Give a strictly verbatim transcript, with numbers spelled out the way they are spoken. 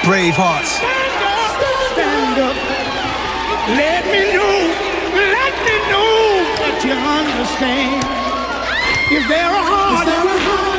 Brave hearts. Stand up. Let me know. Let me know that you understand. Is there a heart? Is there a heart?